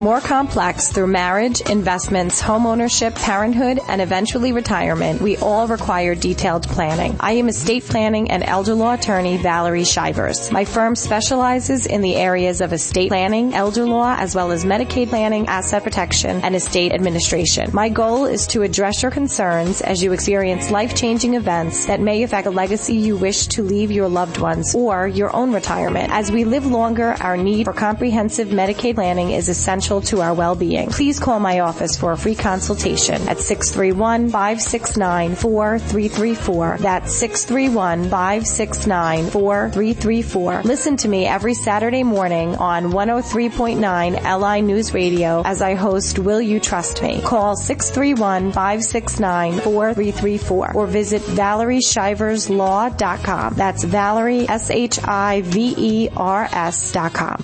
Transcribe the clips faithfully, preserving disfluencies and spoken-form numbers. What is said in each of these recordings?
More complex through marriage, investments, homeownership, parenthood, and eventually retirement. We all require detailed planning. I am estate planning and elder law attorney Valerie Shivers. My firm specializes in the areas of estate planning, elder law, as well as Medicaid planning, asset protection, and estate administration. My goal is to address your concerns as you experience life-changing events that may affect a legacy you wish to leave your loved ones or your own retirement. As we live longer, our need for comprehensive Medicaid planning is essential to our well-being. Please call my office for a free consultation at six three one, five six nine, four three three four. That's six three one, five six nine, four three three four. Listen to me every Saturday morning on one oh three point nine L I News Radio as I host Will You Trust Me? Call six three one, five six nine, four three three four or visit Valerie Shivers Law dot com. That's Valerie, S H I V E R S dot com.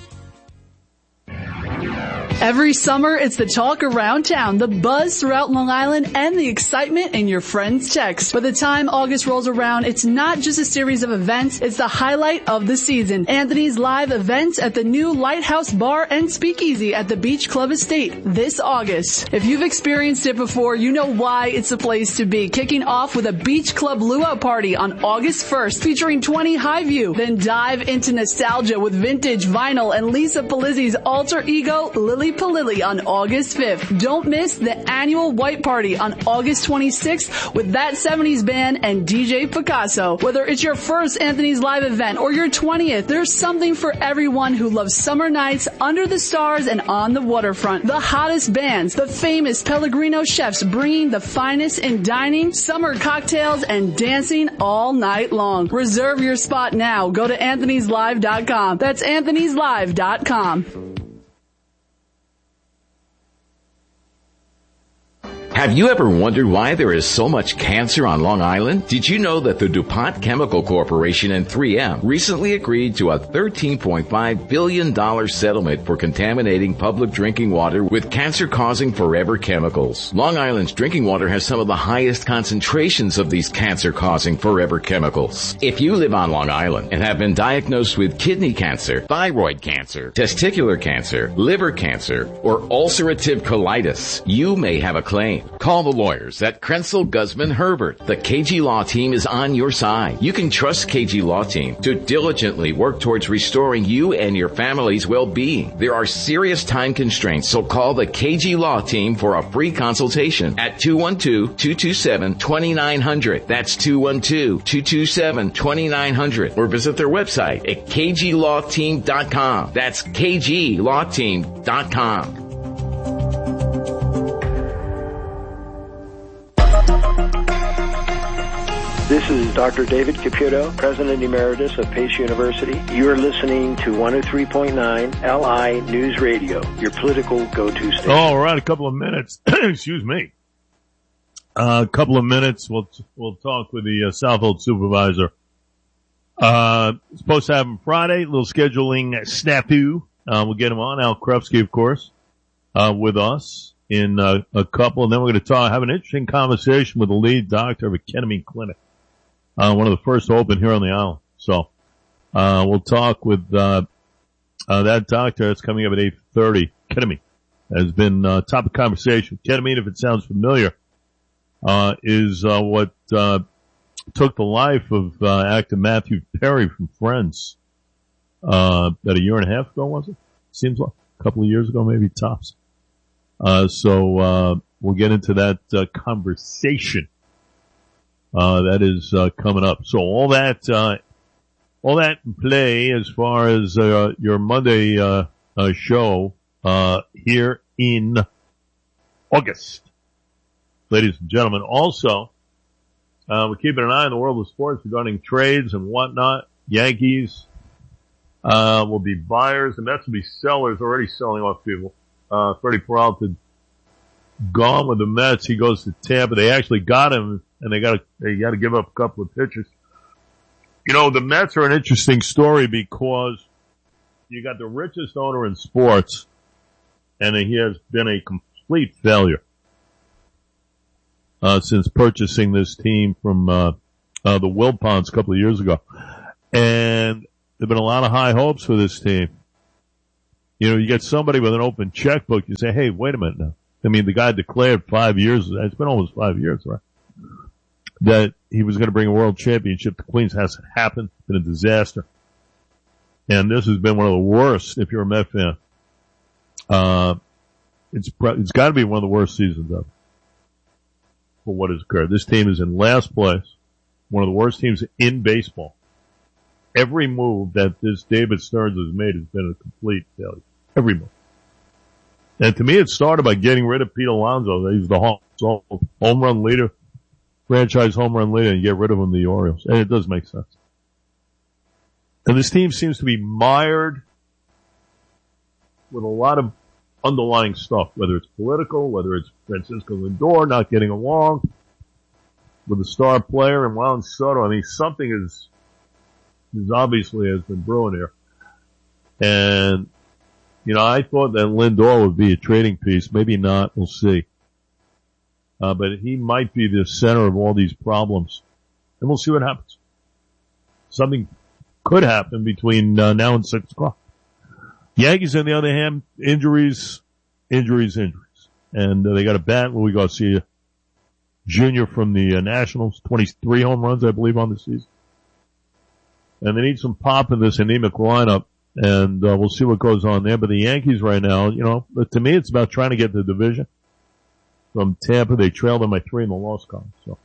Every summer, it's the talk around town, the buzz throughout Long Island, and the excitement in your friends' texts. By the time August rolls around, it's not just a series of events, it's the highlight of the season. Anthony's live events at the new Lighthouse Bar and Speakeasy at the Beach Club Estate this August. If you've experienced it before, you know why it's the place to be. Kicking off with a Beach Club Luau Party on August first, featuring twenty Highview. Then dive into nostalgia with vintage vinyl and Lisa Palizzi's alter ego, Lily Palilli, on August fifth. Don't miss the annual White Party on August twenty-sixth with That seventies Band and D J Picasso. Whether it's your first Anthony's Live event or your twentieth, there's something for everyone who loves summer nights under the stars and on the waterfront. The hottest bands, the famous Pellegrino chefs bringing the finest in dining, summer cocktails, and dancing all night long. Reserve your spot now. Go to Anthony's Live dot com. That's Anthony's Live dot com. Have you ever wondered why there is so much cancer on Long Island? Did you know that the DuPont Chemical Corporation and three M recently agreed to a thirteen point five billion dollars settlement for contaminating public drinking water with cancer-causing forever chemicals? Long Island's drinking water has some of the highest concentrations of these cancer-causing forever chemicals. If you live on Long Island and have been diagnosed with kidney cancer, thyroid cancer, testicular cancer, liver cancer, or ulcerative colitis, you may have a claim. Call the lawyers at Krenzel, Guzman, Herbert. The K G Law Team is on your side. You can trust K G Law Team to diligently work towards restoring you and your family's well-being. There are serious time constraints, so call the K G Law Team for a free consultation at two one two, two two seven, two nine zero zero. That's two one two, two two seven, two nine zero zero. Or visit their website at k g law team dot com. That's k g law team dot com. This is Doctor David Caputo, President Emeritus of Pace University. You are listening to one oh three point nine L I News Radio, your political go-to station. All right, a couple of minutes. Excuse me. Uh, a couple of minutes. We'll we'll talk with the uh, Southold supervisor. Uh, supposed to have him Friday. Little scheduling snafu. Uh, we'll get him on. Al Krupski, of course, uh, with us in uh, a couple, and then we're going to talk. Have an interesting conversation with the lead doctor of a ketamine clinic. Uh, one of the first to open here on the island. So, uh, we'll talk with, uh, uh, that doctor. It's coming up at eight thirty. Ketamine has been, uh, top of conversation. Ketamine, if it sounds familiar, uh, is, uh, what, uh, took the life of, uh, actor Matthew Perry from Friends, uh, about a year and a half ago, was it? Seems like a couple of years ago, maybe tops. Uh, so, uh, we'll get into that, uh, conversation. Uh, that is, uh, coming up. So all that, uh, all that in play as far as, uh, your Monday, uh, uh, show, uh, here in August. Ladies and gentlemen, also, uh, we're keeping an eye on the world of sports regarding trades and whatnot. Yankees, uh, will be buyers. The Mets will be sellers, already selling off people. Uh, Freddie Peralta gone with the Mets. He goes to Tampa. They actually got him. And they got to they got to give up a couple of pitchers. You know, the Mets are an interesting story because you got the richest owner in sports, and he has been a complete failure uh since purchasing this team from uh, uh the Wilpons a couple of years ago. And there've been a lot of high hopes for this team. You know, you get somebody with an open checkbook, you say, hey, wait a minute now. I mean, the guy declared five years, it's been almost five years, right? That he was going to bring a world championship to Queens. Hasn't happened. It's been a disaster. And this has been one of the worst, if you're a Met fan. Uh, it's, it's gotta be one of the worst seasons ever for what has occurred. This team is in last place. One of the worst teams in baseball. Every move that this David Stearns has made has been a complete failure. Every move. And to me, it started by getting rid of Pete Alonso. He's the home run leader, franchise home run leader, and get rid of him, the Orioles. And it does make sense. And this team seems to be mired with a lot of underlying stuff, whether it's political, whether it's Francisco Lindor not getting along with the star player and Juan Soto. I mean, something is, is obviously has been brewing here. And, you know, I thought that Lindor would be a trading piece. Maybe not. We'll see. Uh, but he might be the center of all these problems. And we'll see what happens. Something could happen between uh, now and six o'clock. Yankees, on the other hand, injuries, injuries, injuries. And uh, they got a bat, Louis Garcia Junior from the uh, Nationals, twenty-three home runs, I believe, on the season. And they need some pop in this anemic lineup, and uh, we'll see what goes on there. But the Yankees right now, you know, to me, it's about trying to get the division. From Tampa, they trailed them by three in the loss column. So,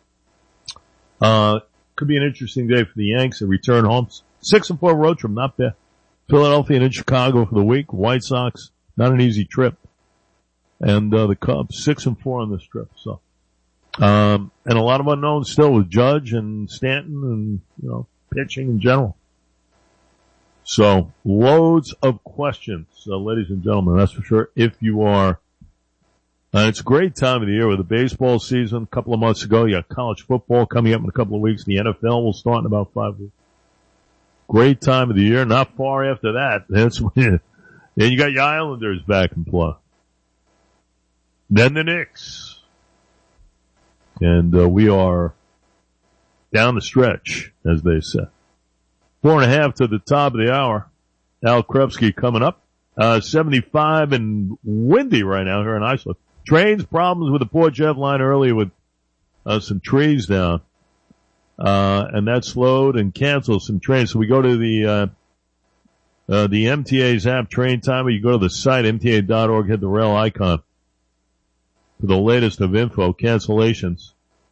uh, could be an interesting day for the Yanks. They return home. Six and four road trip, not bad. Philadelphia and in Chicago for the week. White Sox, not an easy trip. And, uh, the Cubs, six and four on this trip. So, um, and a lot of unknowns still with Judge and Stanton and, you know, pitching in general. So, loads of questions, uh, ladies and gentlemen, that's for sure. If you are, uh, it's a great time of the year with the baseball season. A couple of months ago, you got college football coming up in a couple of weeks. The N F L will start in about five weeks. Great time of the year. Not far after that. That's when, then you got your Islanders back in play. Then the Knicks. And, uh, we are down the stretch, as they say. Four and a half to the top of the hour. Al Krepsky coming up. Uh, seventy-five and windy right now here in Iceland. Trains, problems with the Port Jeff line earlier with, uh, some trees down. Uh, and that slowed and canceled some trains. So we go to the, uh, uh, the M T A's app train timer. You go to the site, M T A dot org, hit the rail icon for the latest of info, cancellations,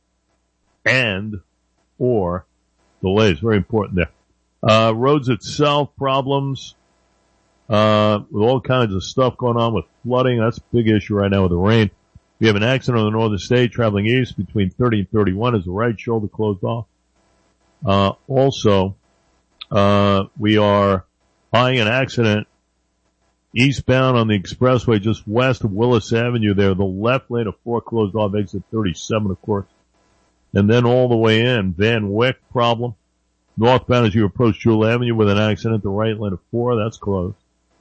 and, or delays. Very important there. Uh, roads itself, problems, uh, with all kinds of stuff going on with flooding. That's a big issue right now with the rain. We have an accident on the northern state traveling east between thirty and thirty-one as the right shoulder closed off. Uh, also, uh, we are eyeing an accident eastbound on the expressway just west of Willis Avenue there. The left lane of four closed off, exit thirty-seven, of course. And then all the way in, Van Wyck problem. Northbound as you approach Jewel Avenue with an accident, the right lane of four, that's closed.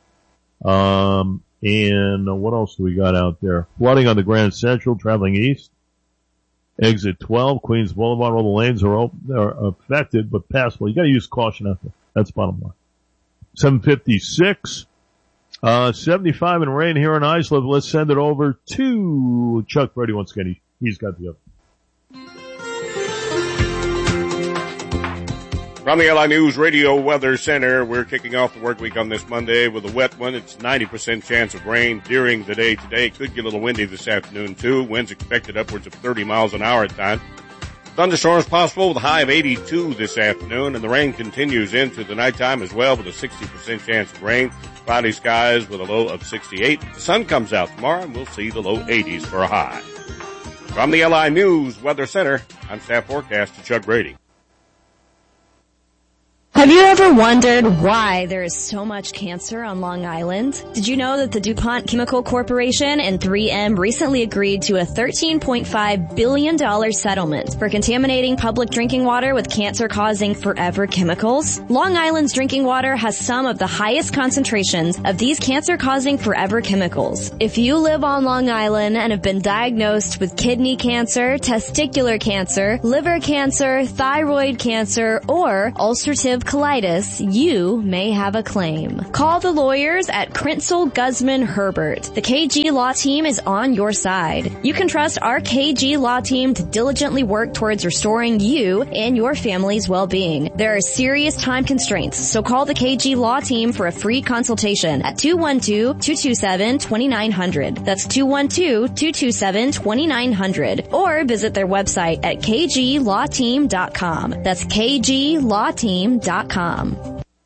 Um, and uh, what else do we got out there? Flooding on the Grand Central, traveling east. Exit twelve, Queens Boulevard, all the lanes are open, are affected, but passable. You gotta use caution out there. That's bottom line. seven fifty-six, uh, seventy-five in rain here in Iceland. Let's send it over to Chuck Brady once again. He, he's got the other. From the L I News Radio Weather Center, we're kicking off the work week on this Monday with a wet one. It's ninety percent chance of rain during the day today. It could get a little windy this afternoon too. Winds expected upwards of thirty miles an hour at times. Thunderstorms possible with a high of eighty-two this afternoon, and the rain continues into the nighttime as well with a sixty percent chance of rain. Cloudy skies with a low of sixty-eight. The sun comes out tomorrow and we'll see the low eighties for a high. From the L I News Weather Center, I'm staff forecaster Chuck Brady. Have you ever wondered why there is so much cancer on Long Island? Did you know that the DuPont Chemical Corporation and three M recently agreed to a thirteen point five billion dollars settlement for contaminating public drinking water with cancer-causing forever chemicals? Long Island's drinking water has some of the highest concentrations of these cancer-causing forever chemicals. If you live on Long Island and have been diagnosed with kidney cancer, testicular cancer, liver cancer, thyroid cancer, or ulcerative colitis, you may have a claim. Call the lawyers at Krentzel Guzman Herbert. The K G Law Team is on your side. You can trust our K G Law Team to diligently work towards restoring you and your family's well-being. There are serious time constraints, so call the K G Law Team for a free consultation at two one two, two two seven, two nine zero zero. That's two one two, two two seven, two nine zero zero. Or visit their website at k g law team dot com. That's k g law team dot com.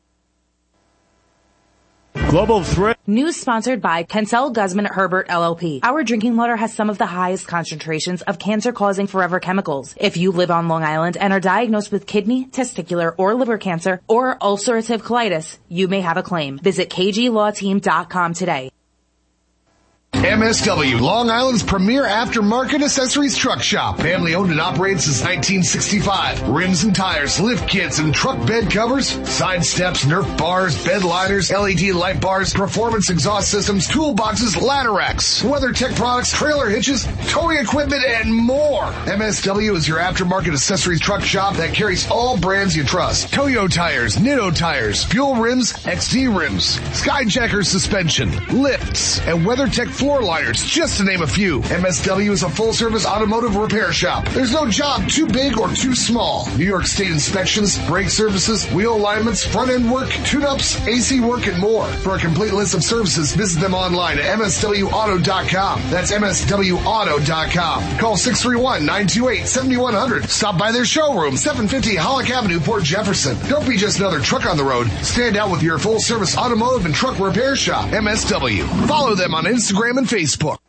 Global threat. News sponsored by Krentzel Guzman Herbert L L P. Our drinking water has some of the highest concentrations of cancer-causing forever chemicals. If you live on Long Island and are diagnosed with kidney, testicular, or liver cancer, or ulcerative colitis, you may have a claim. Visit k g law team dot com today. M S W, Long Island's premier aftermarket accessories truck shop. Family owned and operated since nineteen sixty-five. Rims and tires, lift kits and truck bed covers, side steps, Nerf bars, bed liners, L E D light bars, performance exhaust systems, toolboxes, ladder racks, WeatherTech products, trailer hitches, towing equipment, and more. M S W is your aftermarket accessories truck shop that carries all brands you trust. Toyo tires, Nitto tires, Fuel rims, X D rims, Skyjacker suspension, lifts, and WeatherTech floor liners, just to name a few. M S W is a full-service automotive repair shop. There's no job too big or too small. New York State inspections, brake services, wheel alignments, front-end work, tune-ups, A C work, and more. For a complete list of services, visit them online at m s w auto dot com. That's m s w auto dot com. Call six three one, nine two eight, seven one zero zero. Stop by their showroom, seven fifty Hollick Avenue, Port Jefferson. Don't be just another truck on the road. Stand out with your full-service automotive and truck repair shop, M S W. Follow them on Instagram and Facebook.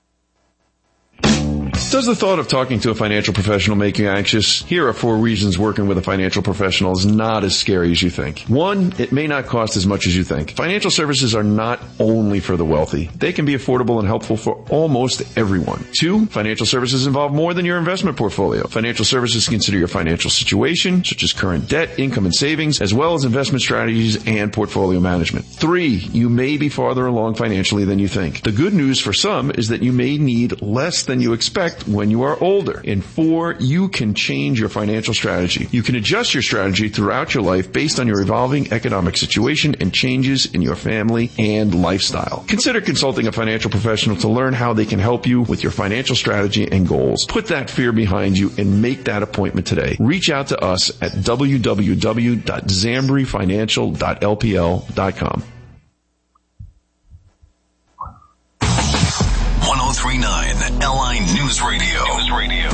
Does the thought of talking to a financial professional make you anxious? Here are four reasons working with a financial professional is not as scary as you think. One, it may not cost as much as you think. Financial services are not only for the wealthy. They can be affordable and helpful for almost everyone. Two, financial services involve more than your investment portfolio. Financial services consider your financial situation, such as current debt, income, and savings, as well as investment strategies and portfolio management. Three, you may be farther along financially than you think. The good news for some is that you may need less than you expect when you are older. And four, you can change your financial strategy. You can adjust your strategy throughout your life based on your evolving economic situation and changes in your family and lifestyle. Consider consulting a financial professional to learn how they can help you with your financial strategy and goals. Put that fear behind you and make that appointment today. Reach out to us at w w w dot zambri financial dot l p l dot com. one oh three point nine L I News Radio. News Radio.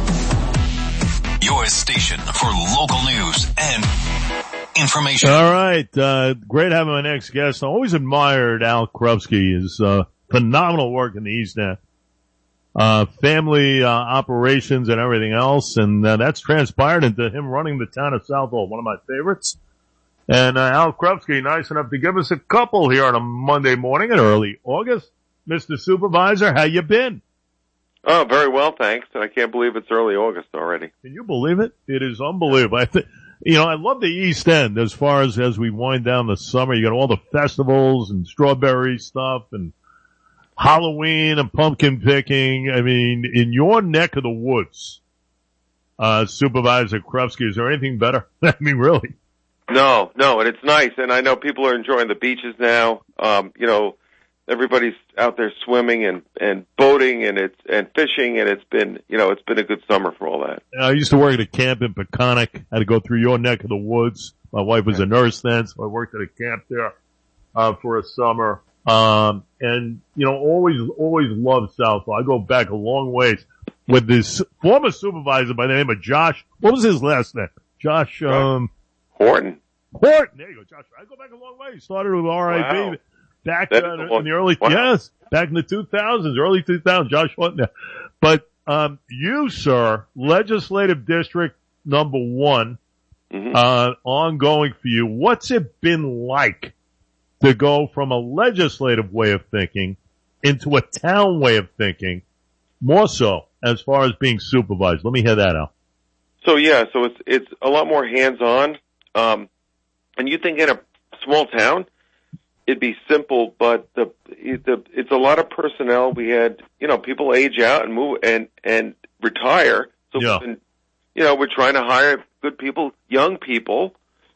Your station for local news and information. All right. Uh, great having my next guest. I always admired Al Krupski. His uh, phenomenal work in the East End. Uh, family uh, operations and everything else. And uh, that's transpired into him running the town of Southold, one of my favorites. And uh, Al Krupski, nice enough to give us a couple here on a Monday morning in early August. Mister Supervisor, how you been? Oh, very well, thanks. And I can't believe it's early August already. Can you believe it? It is unbelievable. I th- you know, I love the East End as far as as we wind down the summer. You got all the festivals and strawberry stuff and Halloween and pumpkin picking. I mean, in your neck of the woods, uh, Supervisor Krupski, is there anything better? I mean, really? No, no, and it's nice. And I know people are enjoying the beaches now. Um, you know, everybody's out there swimming and, and boating and it's, and fishing and it's been, you know, it's been a good summer for all that. I used to work at a camp in Peconic. I had to go through your neck of the woods. My wife was a nurse then, so I worked at a camp there, uh, for a summer. Um, and, you know, always, always loved Southall. I go back a long ways with this former supervisor by the name of Josh. What was his last name? Josh, um, Horton. Horton. There you go, Josh. I go back a long way. He started with R I B. Wow. Back uh, in the early, wow. yes, back in the two thousands, early two thousands, Josh Horton. But, um, you, sir, legislative district number one, mm-hmm. uh, ongoing for you. What's it been like to go from a legislative way of thinking into a town way of thinking, more so as far as being supervised? Let me hear that out. So, yeah, so it's, it's a lot more hands-on. Um, and you think in a small town, it'd be simple, but the, the, it's a lot of personnel. We had, you know, people age out and move and, and retire. So, yeah. we've been, you know, we're trying to hire good people, young people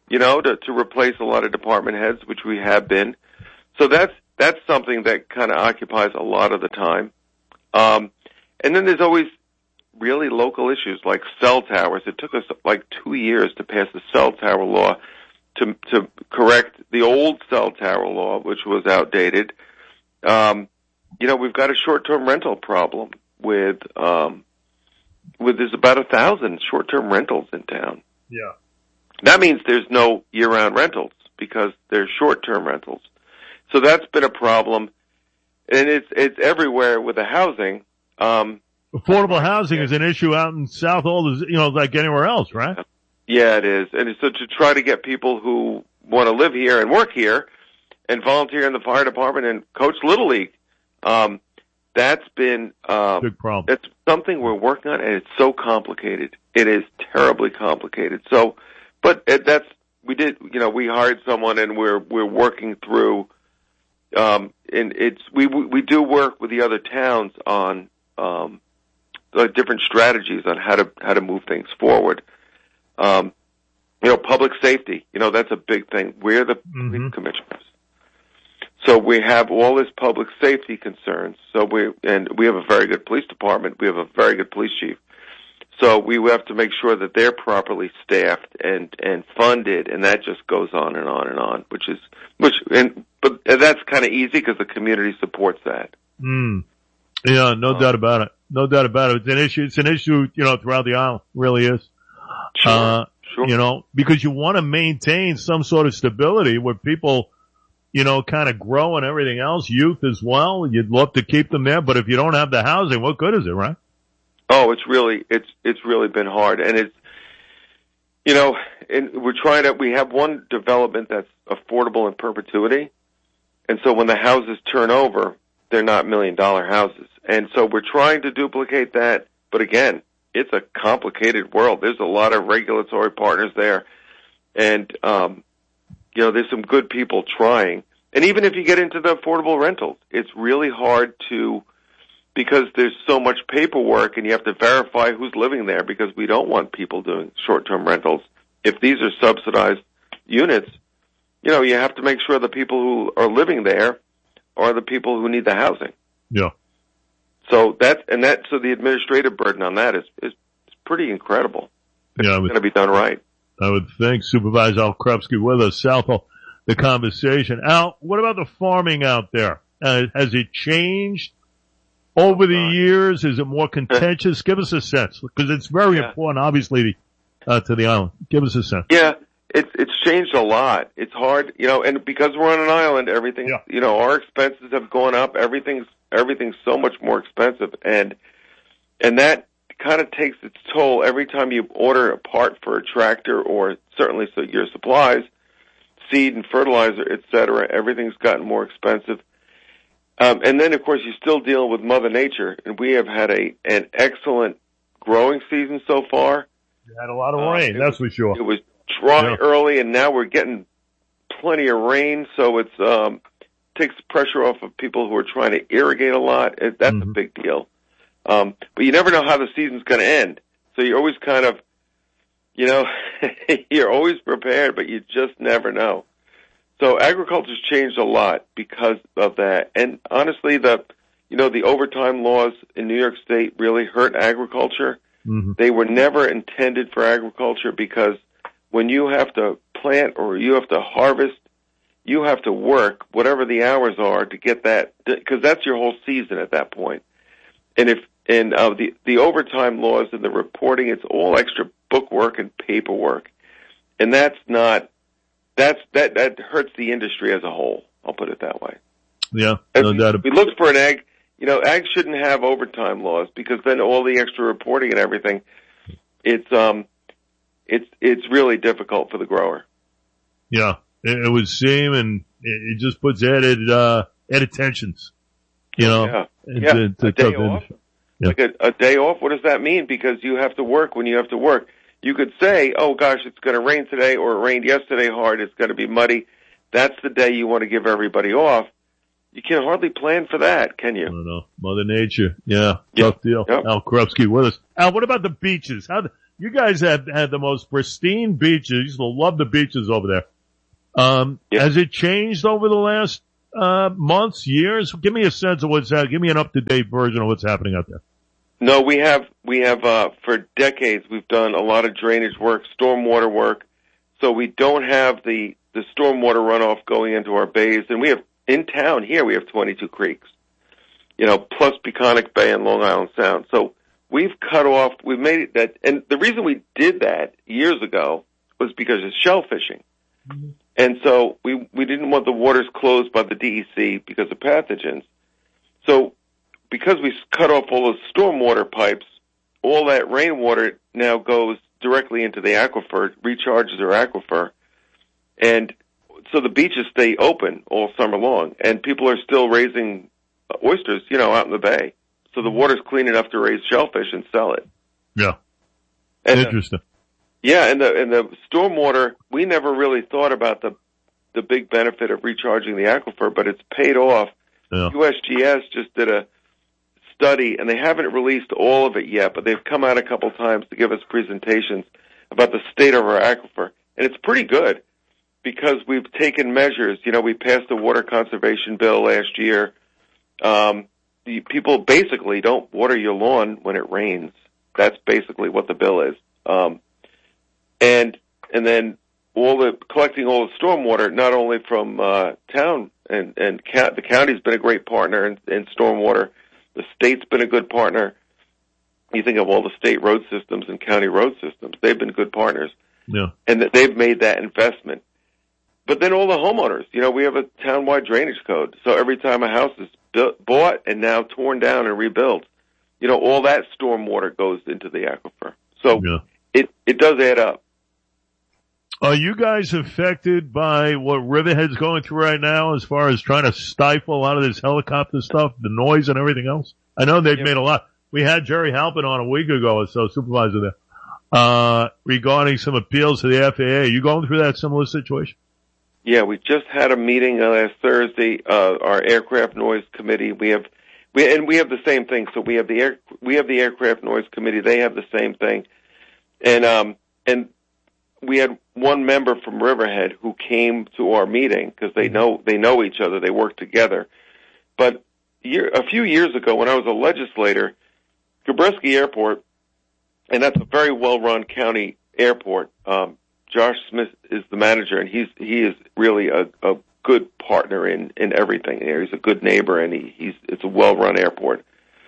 you know, to, to replace a lot of department heads, which we have been. So that's that's something that kind of occupies a lot of the time. Um, and then there's always really local issues like cell towers. It took us like two years to pass the cell tower law to to correct the old cell tower law, which was outdated. Um, you know, we've got a short-term rental problem with um, with there's about a thousand short-term rentals in town. Yeah, that means there's no year-round rentals because they're short-term rentals. So that's been a problem, and it's it's everywhere with the housing. Um, Affordable housing yeah. is an issue out in South Old, you know, like anywhere else, right? Yeah, it is. And so to try to get people who want to live here and work here and volunteer in the fire department and coach Little League, um, that's been um, big problem. That's something we're working on, and it's so complicated. It is terribly complicated. So, but it, that's we did. You know, we hired someone, and we're we're working through. Um, and it's we we do work with the other towns on um, the different strategies on how to how to move things forward. Um, you know, public safety. You know, that's a big thing. We're the mm-hmm. police commissioners, so we have all this public safety concerns. So we and we have a very good police department. We have a very good police chief. So we have to make sure that they're properly staffed and and funded, and that just goes on and on and on. Which is which, and but that's kind of easy because the community supports that. Mm. Yeah, no um, doubt about it. No doubt about it. It's an issue. It's an issue, you know, throughout the island. It really is. Sure, uh, sure. You know, because you want to maintain some sort of stability where people, you know, kind of grow and everything else, youth as well. You'd love to keep them there, but if you don't have the housing, what good is it, right? Oh, it's really, it's, it's really been hard. And it's, you know, and we're trying to, we have one development that's affordable in perpetuity. And so when the houses turn over, they're not million dollar houses. And so we're trying to duplicate that. But again, it's a complicated world. There's a lot of regulatory partners there. And, um, you know, there's some good people trying. And even if you get into the affordable rentals, it's really hard to, because there's so much paperwork and you have to verify who's living there because we don't want people doing short-term rentals. If these are subsidized units, you know, you have to make sure the people who are living there are the people who need the housing. Yeah. So that, and that, so the administrative burden on that is, is, is pretty incredible. It's yeah, going to be done right. I would think. Supervisor Al Krupski with us, South of the conversation. Al, what about the farming out there? Uh, has it changed over the uh, years? Is it more contentious? Give us a sense, because it's very yeah. important, obviously, uh, to the island. Give us a sense. Yeah, it's it's changed a lot. It's hard, you know, and because we're on an island, everything, yeah. you know, our expenses have gone up. Everything's everything's so much more expensive, and and that kind of takes its toll every time you order a part for a tractor or certainly so your supplies, seed and fertilizer, et cetera. Everything's gotten more expensive. Um, and then, of course, you still deal with Mother Nature, and we have had a an excellent growing season so far. You had a lot of rain, uh, that's was, for sure. It was dry yeah. early, and now we're getting plenty of rain, so it's um, takes pressure off of people who are trying to irrigate a lot. It, that's mm-hmm. a big deal. Um, but you never know how the season's going to end, so you're always kind of, you know, you're always prepared, but you just never know. So agriculture's changed a lot because of that. And honestly, the, you know, the overtime laws in New York State really hurt agriculture. Mm-hmm. They were never intended for agriculture because when you have to plant or you have to harvest, you have to work whatever the hours are to get that, because that's your whole season at that point. And if, and uh, the, the overtime laws and the reporting, it's all extra bookwork and paperwork. And that's not, That's, that, that hurts the industry as a whole. I'll put it that way. Yeah, no doubt. We looked for an ag, you know, ag shouldn't have overtime laws because then all the extra reporting and everything, it's, um, it's, it's really difficult for the grower. Yeah, it, it would seem, and it, it just puts added, uh, added tensions, you know. Yeah, into, yeah. into a day off. Yeah. Like a, a day off, what does that mean? Because you have to work when you have to work. You could say, oh gosh, it's going to rain today, or it rained yesterday hard, it's going to be muddy. That's the day you want to give everybody off. You can hardly plan for that, can you? I don't know. Mother Nature. Yeah. Yep. Tough deal. Yep. Al Krupski with us. Al, what about the beaches? How, you guys have had the most pristine beaches. You used to love the beaches over there. Um, yeah. Has it changed over the last uh months, years? Give me a sense of what's happening. Give me an up-to-date version of what's happening out there. No, we have, we have, uh, for decades, we've done a lot of drainage work, stormwater work. So we don't have the, the stormwater runoff going into our bays. And we have, in town here, we have twenty-two creeks, you know, plus Peconic Bay and Long Island Sound. So we've cut off, we've made it that, and the reason we did that years ago was because of shellfishing. Mm-hmm. And so we, we didn't want the waters closed by the D E C because of pathogens. So because we cut off all those stormwater pipes, all that rainwater now goes directly into the aquifer, recharges our aquifer, and so the beaches stay open all summer long, and people are still raising oysters, you know, out in the bay. So the water's clean enough to raise shellfish and sell it. Yeah. And Interesting. The, yeah, and the and the stormwater, we never really thought about the the big benefit of recharging the aquifer, but it's paid off. Yeah. U S G S just did a study, and they haven't released all of it yet, but they've come out a couple times to give us presentations about the state of our aquifer. And it's pretty good because we've taken measures. You know, we passed a water conservation bill last year. Um, the people basically don't water your lawn when it rains. That's basically what the bill is. Um, and, and then all the, collecting all the stormwater, not only from, uh, town and, and ca- the county's been a great partner in, in stormwater. The state's been a good partner. You think of all the state road systems and county road systems. They've been good partners. Yeah. And that they've made that investment. But then all the homeowners, you know, we have a town-wide drainage code. So every time a house is built, bought and now torn down and rebuilt, you know, all that storm water goes into the aquifer. So yeah. it, it does add up. Are you guys affected by what Riverhead's going through right now as far as trying to stifle a lot of this helicopter stuff, the noise and everything else? I know they've yeah. made a lot. We had Jerry Halpin on a week ago or so, supervisor there, uh, regarding some appeals to the F A A. Are you going through that similar situation? Yeah, we just had a meeting last Thursday, uh, our aircraft noise committee. We have, we, and we have the same thing. So we have the air, we have the aircraft noise committee. They have the same thing. And, um, and, we had one member from Riverhead who came to our meeting because they know they know each other. They work together. But year, a few years ago, when I was a legislator, Gabreski Airport, and that's a very well-run county airport. Um, Josh Smith is the manager, and he's he is really a, a good partner in in everything. He's a good neighbor, and he, he's it's a well-run airport.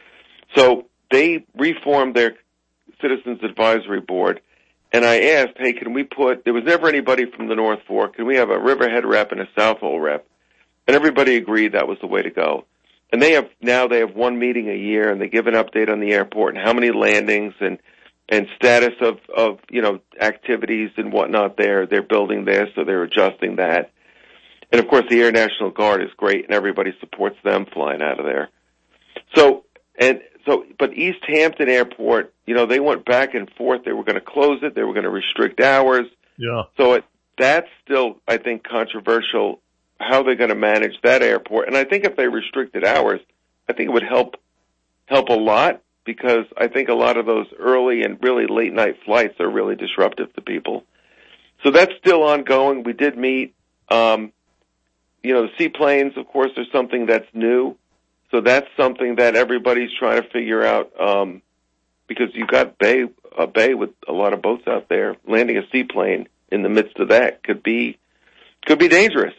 So they reformed their Citizens Advisory Board. And I asked, hey, can we put, there was never anybody from the North Fork, can we have a Riverhead rep and a Southold rep? And everybody agreed that was the way to go. And they have, now they have one meeting a year, and they give an update on the airport and how many landings and, and status of, of, you know, activities and whatnot there. They're building there, so they're adjusting that. And of course, the Air National Guard is great, and everybody supports them flying out of there. So, and, So, but East Hampton Airport, you know, they went back and forth. They were going to close it. They were going to restrict hours. Yeah. So it, that's still, I think, controversial, how they're going to manage that airport. And I think if they restricted hours, I think it would help, help a lot because I think a lot of those early and really late night flights are really disruptive to people. So that's still ongoing. We did meet, um, you know, the seaplanes, of course, are something that's new. So that's something that everybody's trying to figure out, um, because you've got bay, a bay with a lot of boats out there. Landing a seaplane in the midst of that could be, could be dangerous.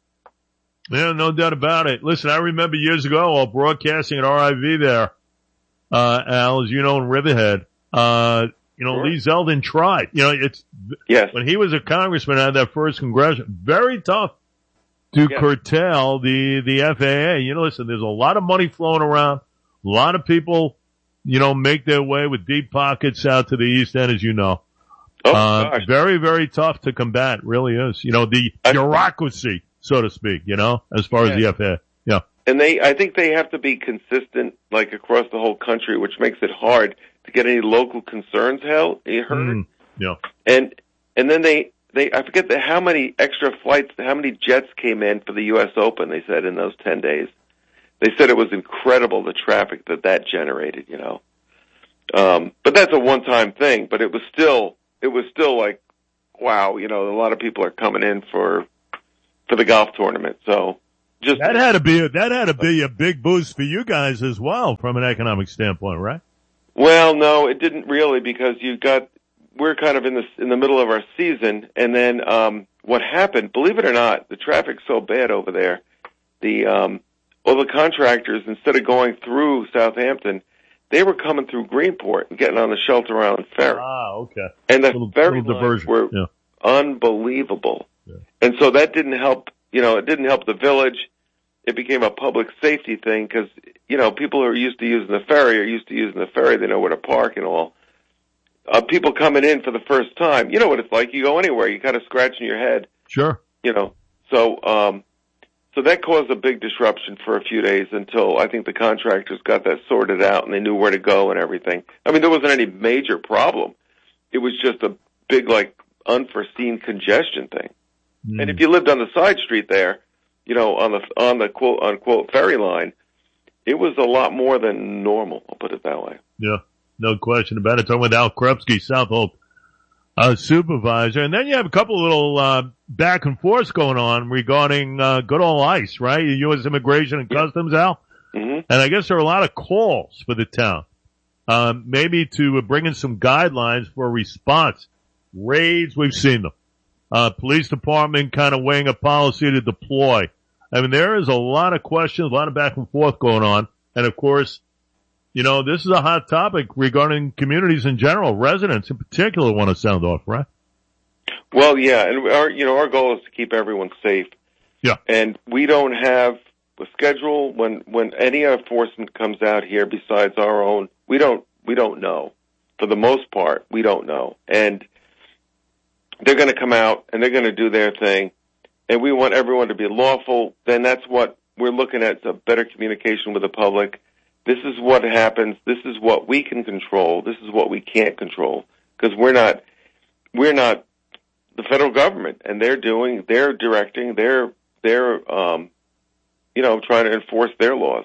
Yeah, no doubt about it. Listen, I remember years ago while broadcasting at R I V there, uh, Al, as you know, in Riverhead, uh, you know, sure. Lee Zeldin tried. You know, it's, yes. when he was a congressman, had that first congressional, very tough to yeah. curtail the, the F A A. You know, listen, there's a lot of money flowing around. A lot of people, you know, make their way with deep pockets out to the East End, as you know. Oh, uh, gosh. Very, very tough to combat, really is. You know, the bureaucracy, so to speak, you know, as far yeah. as the F A A. Yeah. And they, I think they have to be consistent, like across the whole country, which makes it hard to get any local concerns held, heard. Mm, yeah. And, and then they, They, I forget the, how many extra flights, how many jets came in for the U S Open, they said, in those ten days. They said it was incredible, the traffic that that generated, you know. Um, but that's a one-time thing, but it was still, it was still like, wow, you know, a lot of people are coming in for, for the golf tournament. So just. That had to be, a, that had to be a big boost for you guys as well from an economic standpoint, right? Well, no, it didn't really, because you got, we're kind of in the, in the middle of our season, and then, um, what happened, believe it or not, the traffic's so bad over there, the, um, all the contractors, instead of going through Southampton, they were coming through Greenport and getting on the Shelter Island Ferry. Ah, okay. And the little, ferry little lines diversion. were yeah. unbelievable. Yeah. And so that didn't help, you know, it didn't help the village. It became a public safety thing because, you know, people who are used to using the ferry are used to using the ferry. They know where to park and all. Uh, people coming in for the first time, you know what it's like. You go anywhere, you kind of scratching your head. Sure. You know, so, um, so that caused a big disruption for a few days until I think the contractors got that sorted out and they knew where to go and everything. I mean, there wasn't any major problem. It was just a big, like, unforeseen congestion thing. Mm. And if you lived on the side street there, you know, on the, on the quote unquote ferry line, it was a lot more than normal. I'll put it that way. Yeah. No question about it. Talking with Al Krupski, Southold uh, supervisor. And then you have a couple of little uh, back and forths going on regarding uh, good old ICE, right? U S Immigration and Customs, Al? Mm-hmm. And I guess there are a lot of calls for the town, um, maybe to bring in some guidelines for a response. Raids, we've seen them. Uh, police department kind of weighing a policy to deploy. I mean, there is a lot of questions, a lot of back and forth going on. And of course, you know, this is a hot topic regarding communities in general. Residents in particular want to sound off, right? Well, yeah, and our, you know, our goal is to keep everyone safe. Yeah. And we don't have a schedule when, when any enforcement comes out here besides our own. We don't, we don't know. For the most part, we don't know. And they're going to come out and they're going to do their thing. And we want everyone to be lawful. Then that's what we're looking at, a better communication with the public. This is what happens. This is what we can control. This is what we can't control, because we're not, we're not the federal government, and they're doing, they're directing, they're, they're, um, you know, trying to enforce their laws.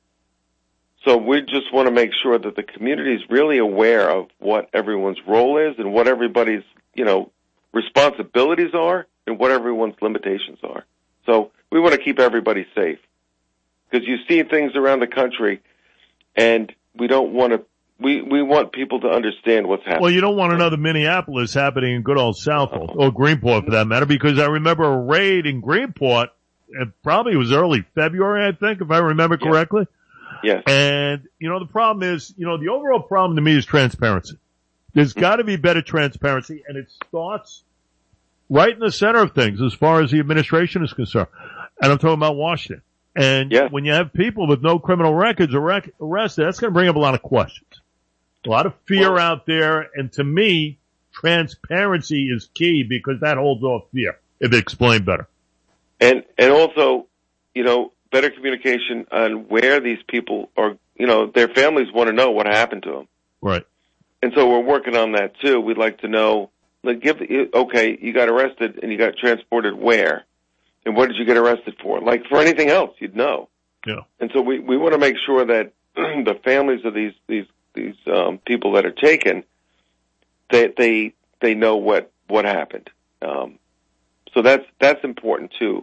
So we just want to make sure that the community is really aware of what everyone's role is and what everybody's, you know, responsibilities are and what everyone's limitations are. So we want to keep everybody safe, because you see things around the country. And we don't want to, we, we want people to understand what's happening. Well, you don't want another Minneapolis happening in good old Southold, or Greenport for that matter, because I remember a raid in Greenport, it probably was early February, I think, if I remember correctly. Yes. And, you know, the problem is, you know, the overall problem to me is transparency. There's got to be better transparency, and it starts right in the center of things as far as the administration is concerned. And I'm talking about Washington. And yeah. when you have people with no criminal records arrested, that's going to bring up a lot of questions. A lot of fear well, out there. And to me, transparency is key, because that holds off fear, if explained better. And, and also, you know, better communication on where these people are, you know, their families want to know what happened to them. Right. And so we're working on that too. We'd like to know, like, give, okay, you got arrested and you got transported where? And what did you get arrested for? Like, for anything else, you'd know. Yeah. And so we, we want to make sure that the families of these, these, these, um, people that are taken, they, they, they know what, what happened. Um, so that's, that's important too.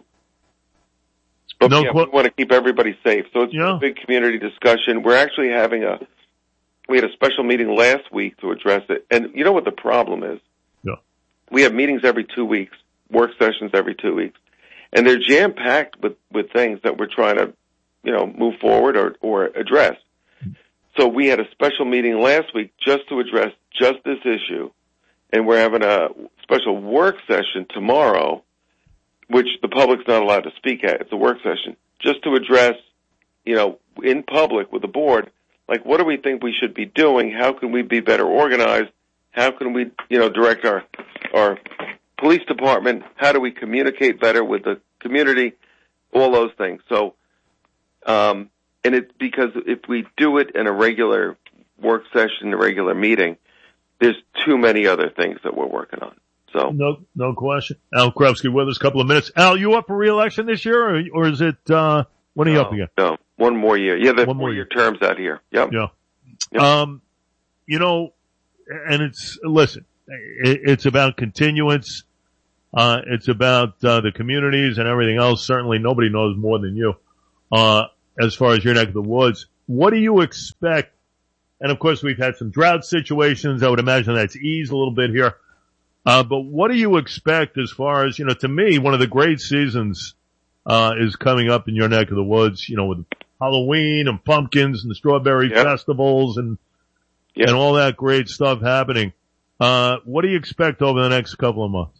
But no yeah, qu- we want to keep everybody safe. So it's yeah. a big community discussion. We're actually having a, we had a special meeting last week to address it. And you know what the problem is? Yeah. We have meetings every two weeks, work sessions every two weeks. And they're jam-packed with, with things that we're trying to, you know, move forward or, or address. So we had a special meeting last week just to address just this issue. And we're having a special work session tomorrow, which the public's not allowed to speak at. It's a work session just to address, you know, in public with the board, like, what do we think we should be doing? How can we be better organized? How can we, you know, direct our, our, police department, how do we communicate better with the community, all those things. So, um, and it's because if we do it in a regular work session, a regular meeting, there's too many other things that we're working on. So no, no question. Al Krupski with us a couple of minutes. Al, you up for re-election this year, or, or is it, uh, when are you no, up again? No, one more year. Yeah, the one four more year year terms out here. Yep. Yeah. Yep. Um, you know, and it's, listen, it, it's about continuance. Uh, it's about, uh, the communities and everything else. Certainly nobody knows more than you, uh, as far as your neck of the woods. What do you expect? And of course we've had some drought situations. I would imagine that's eased a little bit here. Uh, but what do you expect as far as, you know, to me, one of the great seasons, uh, is coming up in your neck of the woods, you know, with Halloween and pumpkins and the strawberry yep. festivals and, yep. and all that great stuff happening. Uh, what do you expect over the next couple of months?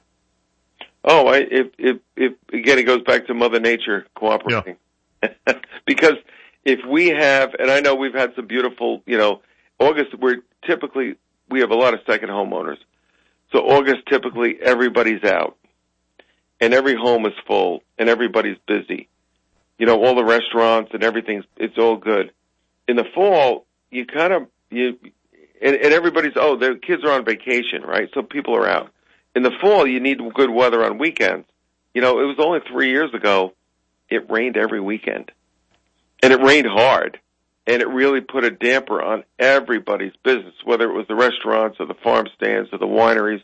Oh, I, if, if, if, again, it goes back to Mother Nature cooperating. Yeah. Because if we have, and I know we've had some beautiful, you know, August, we're typically, we have a lot of second homeowners. So August, typically everybody's out and every home is full and everybody's busy. You know, all the restaurants and everything's, it's all good. In the fall, you kind of, you, and, and everybody's, oh, their kids are on vacation, right? So people are out. In the fall, you need good weather on weekends. You know, it was only three years ago, it rained every weekend. And it rained hard. And it really put a damper on everybody's business, whether it was the restaurants or the farm stands or the wineries.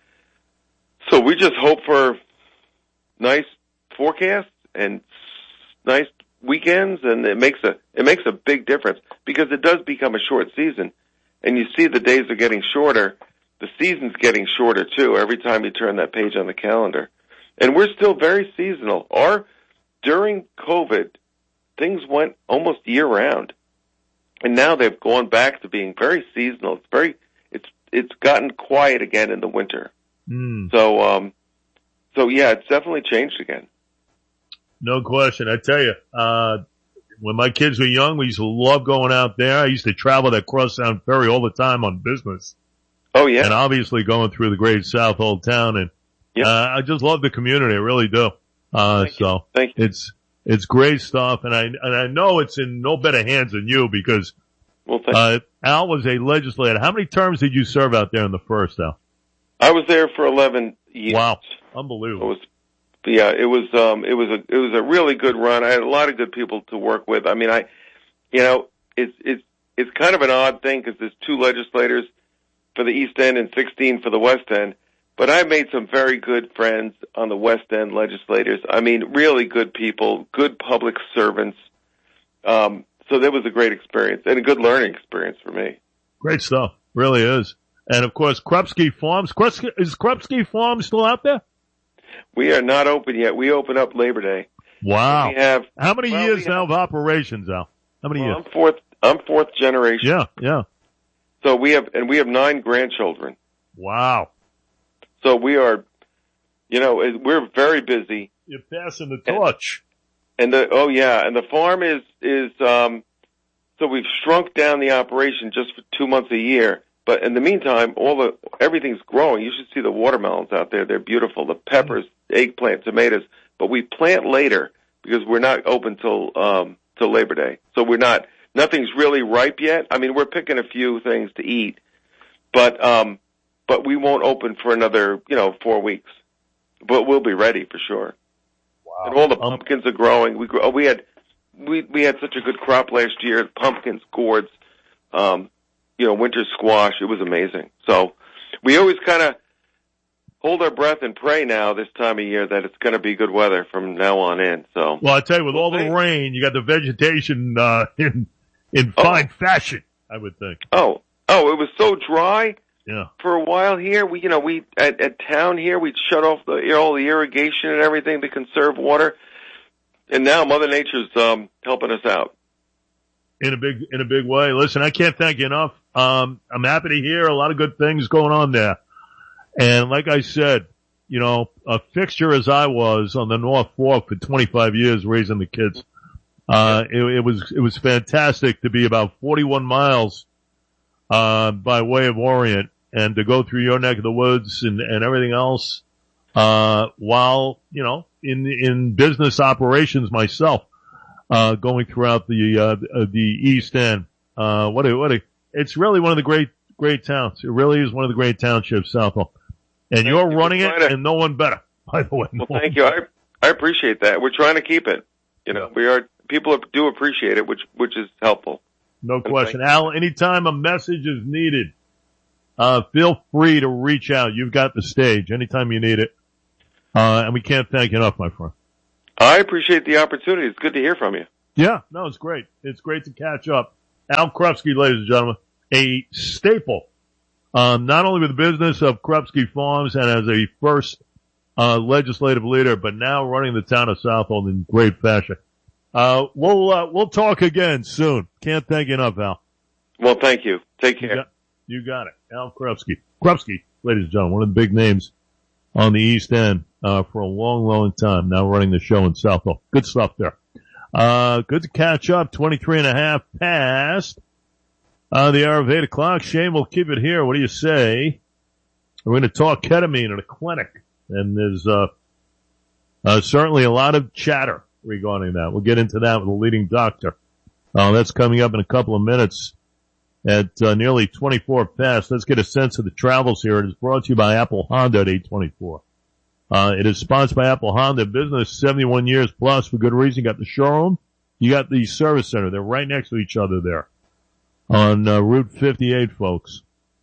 So we just hope for nice forecasts and nice weekends, and it makes a, it makes a big difference because it does become a short season. And you see the days are getting shorter. The season's getting shorter too every time you turn that page on the calendar. And we're still very seasonal. Our, during COVID, things went almost year round. And now they've gone back to being very seasonal. It's very, it's, it's gotten quiet again in the winter. Mm. So, um, so yeah, it's definitely changed again. No question. I tell you, uh, when my kids were young, we used to love going out there. I used to travel that Crosstown Ferry all the time on business. Oh, yeah. And obviously going through the great South Old Town. And, yep. uh, I just love the community. I really do. Uh, Thank so you. Thank you. it's, it's great stuff. And I, and I know it's in no better hands than you because, well, thank uh, Al was a legislator. How many terms did you serve out there in the first, Al? I was there for eleven years. Wow. Unbelievable. It was, yeah, it was, um, it was a, it was a really good run. I had a lot of good people to work with. I mean, I, you know, it's, it's, it's kind of an odd thing because there's two legislators for the East End and sixteen for the West End. But I made some very good friends on the West End legislators. I mean, really good people, good public servants. Um, so that was a great experience and a good learning experience for me. Great stuff. Really is. And of course, Krupski Farms. Krupski, is Krupski Farms still out there? We are not open yet. We open up Labor Day. Wow. We have, How many well, years we now have, of operations, Al? How many well, years? I'm fourth, I'm fourth generation. Yeah, yeah. So we have, and we have nine grandchildren. Wow. So we are, you know, we're very busy. You're passing the torch. And, and the, oh yeah, and the farm is, is, um, so we've shrunk down the operation just for two months a year. But in the meantime, all the, everything's growing. You should see the watermelons out there. They're beautiful. The peppers, eggplant, tomatoes. But we plant later because we're not open till, um, till Labor Day. So we're not, nothing's really ripe yet. I mean, we're picking a few things to eat, but, um, but we won't open for another, you know, four weeks. But we'll be ready for sure. Wow. And all the pumpkins are growing. We grow, we had, we, we had such a good crop last year. Pumpkins, gourds, um, you know, winter squash. It was amazing. So we always kind of hold our breath and pray now this time of year that it's going to be good weather from now on in. So, well, I tell you, with all the rain, you got the vegetation, uh, in, in fine oh. fashion, I would think. Oh, oh, it was so dry. Yeah. For a while here, we, you know, we, at, at town here, we'd shut off the, you know, all the irrigation and everything to conserve water. And now Mother Nature's, um, helping us out. In a big, in a big way. Listen, I can't thank you enough. Um, I'm happy to hear a lot of good things going on there. And like I said, you know, a fixture as I was on the North Fork for twenty-five years raising the kids, uh, it, it was, it was fantastic to be about forty-one miles, uh, by way of Orient and to go through your neck of the woods and, and everything else, uh, while, you know, in, in business operations myself. Uh, going throughout the, uh, the East End. Uh, what a, what a, it's really one of the great, great towns. It really is one of the great townships, Southall. And thank you're you. running it to, and no one better, by the way. Well, no thank you. I, I appreciate that. We're trying to keep it. You know, we are, people do appreciate it, which, which is helpful. No question. Al, anytime a message is needed, uh, feel free to reach out. You've got the stage anytime you need it. Uh, and we can't thank you enough, my friend. I appreciate the opportunity. It's good to hear from you. Yeah, no, it's great. It's great to catch up. Al Krupski, ladies and gentlemen, a staple, um, not only with the business of Krupski Farms and as a first, uh, legislative leader, but now running the town of Southold in great fashion. Uh, we'll, uh, we'll talk again soon. Can't thank you enough, Al. Well, thank you. Take care. You got, you got it. Al Krupski. Krupski, ladies and gentlemen, one of the big names on the East End, uh, for a long, long time, now running the show in Southold. Good stuff there. Uh, good to catch up. twenty-three and a half past, uh, the hour of eight o'clock. Shane, we'll keep it here. What do you say? We're going to talk ketamine in a clinic. And there's, uh, uh, certainly a lot of chatter regarding that. We'll get into that with the leading doctor. Uh, that's coming up in a couple of minutes at, uh, nearly twenty-four past. Let's get a sense of the travels here. It is brought to you by Apple Honda at eight twenty-four. Uh, it is sponsored by Apple Honda. Business seventy-one years plus for good reason. You got the showroom. You got the service center. They're right next to each other there on uh, Route fifty-eight, folks.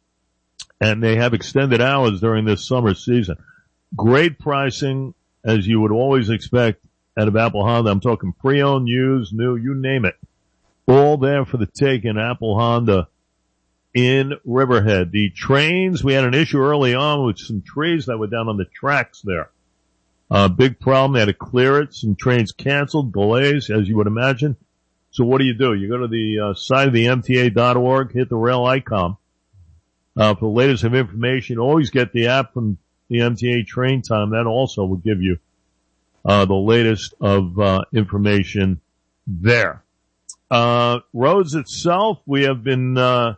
And they have extended hours during this summer season. Great pricing, as you would always expect out of Apple Honda. I'm talking pre-owned, used, new, you name it. All there for the take in Apple Honda in Riverhead. The trains, we had an issue early on with some trees that were down on the tracks there. Uh, big problem. They had to clear it. Some trains canceled, delays, as you would imagine. So what do you do? You go to the uh, site of the M T A dot org, hit the rail icon. Uh, for the latest of information, always get the app from the M T A Train Time. That also will give you uh, the latest of uh, information there. Uh, roads itself, we have been uh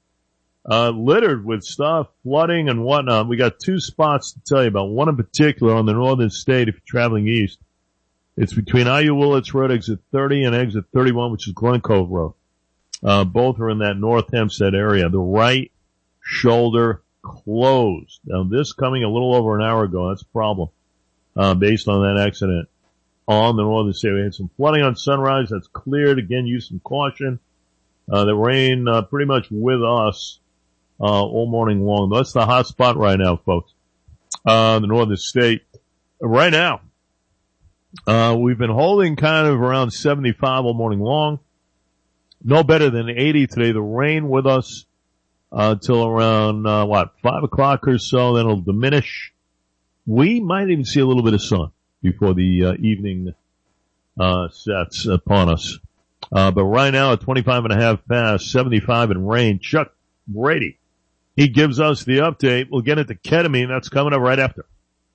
Uh, littered with stuff, flooding and whatnot. We got two spots to tell you about. One in particular on the northern state if you're traveling east. It's between I U Willits Road, exit thirty, and exit thirty-one, which is Glen Cove Road. Uh, both are in that North Hempstead area. The right shoulder closed. Now this coming a little over an hour ago, that's a problem, uh, based on that accident on the northern state. We had some flooding on Sunrise. That's cleared. Again, use some caution. Uh, the rain, uh, pretty much with us. Uh, all morning long. That's the hot spot right now, folks. Uh, the northern state. Right now, uh, we've been holding kind of around seventy-five all morning long. No better than eighty today. The rain with us, uh, till around, uh, what, five o'clock or so. Then it'll diminish. We might even see a little bit of sun before the, uh, evening, uh, sets upon us. Uh, but right now at twenty-five and a half past, seventy-five in rain. Chuck Brady. He gives us the update. We'll get into ketamine. That's coming up right after.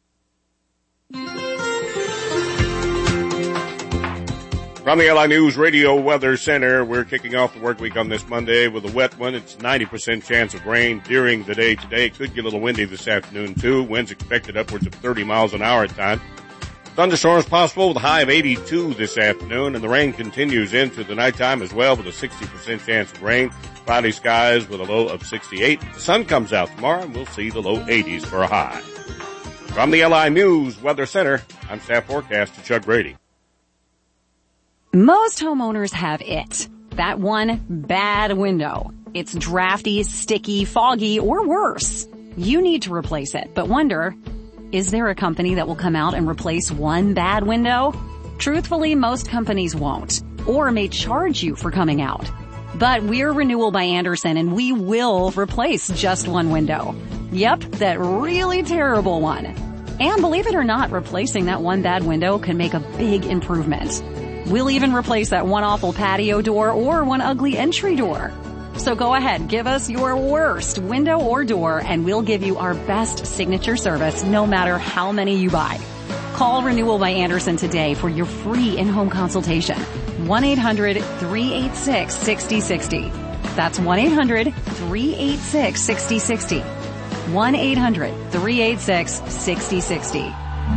From the L I News Radio Weather Center, we're kicking off the work week on this Monday with a wet one. It's ninety percent chance of rain during the day today. It could get a little windy this afternoon too. Winds expected upwards of thirty miles an hour at times. Thunderstorms possible with a high of eighty-two this afternoon, and the rain continues into the nighttime as well with a sixty percent chance of rain. Cloudy skies with a low of sixty-eight. The sun comes out tomorrow, and we'll see the low eighties for a high. From the L I News Weather Center, I'm staff forecaster Chuck Brady. Most homeowners have it. That one bad window. It's drafty, sticky, foggy, or worse. You need to replace it, but wonder, is there a company that will come out and replace one bad window? Truthfully, most companies won't, or may charge you for coming out. But we're Renewal by Andersen, and we will replace just one window. Yep, that really terrible one. And believe it or not, replacing that one bad window can make a big improvement. We'll even replace that one awful patio door or one ugly entry door. So go ahead, give us your worst window or door, and we'll give you our best signature service no matter how many you buy. Call Renewal by Andersen today for your free in-home consultation. one eight hundred three eight six six zero six zero. That's one eight hundred three eight six six zero six zero. one eight hundred three eight six six zero six zero.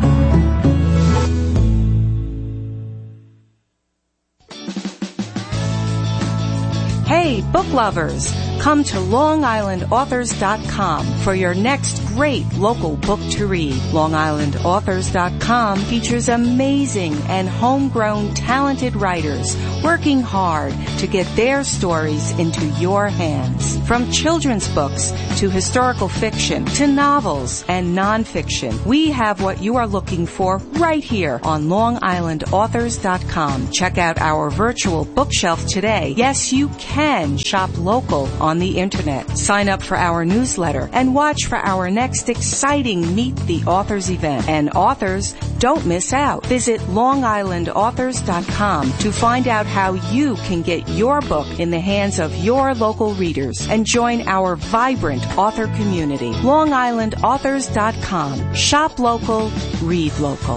Hey, book lovers, come to long island authors dot com for your next great local book to read. long island authors dot com features amazing and homegrown talented writers working hard to to get their stories into your hands. From children's books to historical fiction to novels and nonfiction, we have what you are looking for right here on long island authors dot com. Check out our virtual bookshelf today. Yes, you can shop local on the internet. Sign up for our newsletter and watch for our next exciting Meet the Authors event. And authors, don't miss out. Visit long island authors dot com to find out how you can get your book in the hands of your local readers and join our vibrant author community. long island authors dot com. Shop local, read local.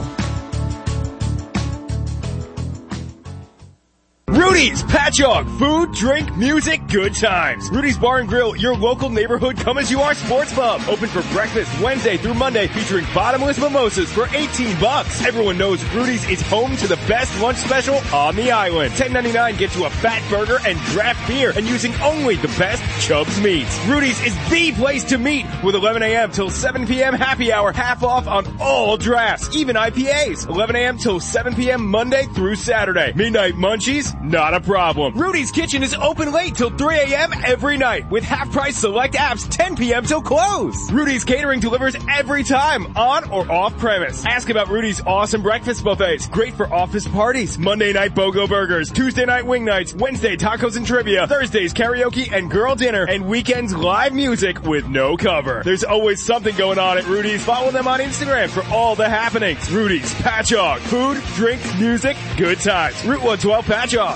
Rudy's Patchogue, food, drink, music, good times. Rudy's Bar and Grill, your local neighborhood come-as-you-are sports pub. Open for breakfast Wednesday through Monday, featuring bottomless mimosas for eighteen bucks. Everyone knows Rudy's is home to the best lunch special on the island. ten ninety-nine gets you a fat burger and draft beer, and using only the best Chubb's meats. Rudy's is the place to meet with eleven a.m. till seven p.m. happy hour, half off on all drafts, even I P As. eleven a.m. till seven p.m. Monday through Saturday. Midnight munchies? Not a problem. Rudy's Kitchen is open late till three a.m. every night with half-price select apps ten p.m. till close. Rudy's Catering delivers every time, on or off premise. Ask about Rudy's awesome breakfast buffets. Great for office parties. Monday night BOGO burgers. Tuesday night wing nights. Wednesday tacos and trivia. Thursdays karaoke and girl dinner. And weekends live music with no cover. There's always something going on at Rudy's. Follow them on Instagram for all the happenings. Rudy's Patchogue. Food, drink, music, good times. Route one twelve Patchogue.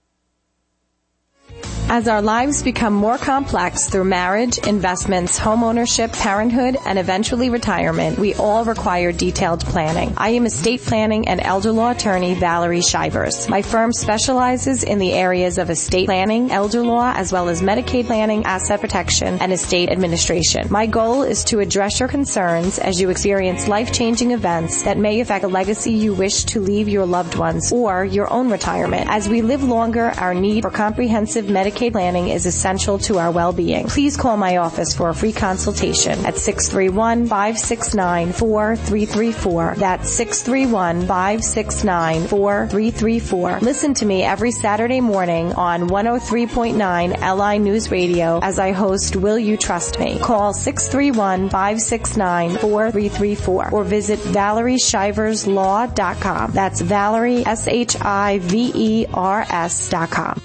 As our lives become more complex through marriage, investments, homeownership, parenthood, and eventually retirement, we all require detailed planning. I am estate planning and elder law attorney Valerie Shivers. My firm specializes in the areas of estate planning, elder law, as well as Medicaid planning, asset protection, and estate administration. My goal is to address your concerns as you experience life-changing events that may affect the legacy you wish to leave your loved ones or your own retirement. As we live longer, our need for comprehensive Medicaid planning is essential to our well-being. Please call my office for a free consultation at six three one, five six nine, four three three four. That's six three one, five six nine, four three three four. Listen to me every Saturday morning on one oh three point nine L I News Radio as I host Will You Trust Me? Call six three one, five six nine, four three three four or visit valerie shivers law dot com. That's Valerie, S H I V E R S dot com.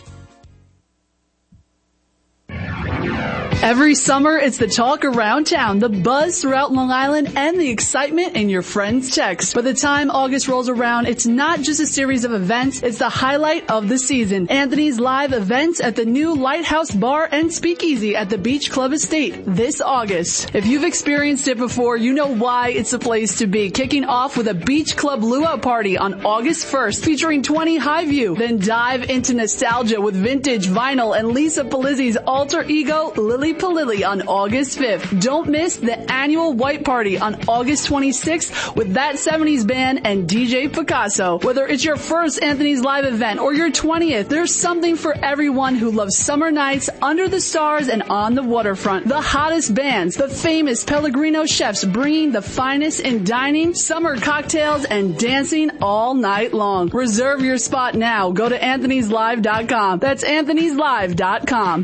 Every summer, it's the talk around town, the buzz throughout Long Island, and the excitement in your friends' texts. By the time August rolls around, it's not just a series of events, it's the highlight of the season. Anthony's live events at the new Lighthouse Bar and Speakeasy at the Beach Club Estate this August. If you've experienced it before, you know why it's the place to be. Kicking off with a Beach Club Luau Party on August first, featuring twenty Highview. Then dive into nostalgia with vintage vinyl and Lisa Palizzi's alter ego, Lily Palilli, on August fifth. Don't miss the annual White Party on August twenty-sixth with That seventies Band and D J Picasso. Whether it's your first Anthony's Live event or your twentieth, there's something for everyone who loves summer nights under the stars and on the waterfront. The hottest bands, the famous Pellegrino chefs bringing the finest in dining, summer cocktails, and dancing all night long. Reserve your spot now. Go to anthonys live dot com. That's anthonys live dot com.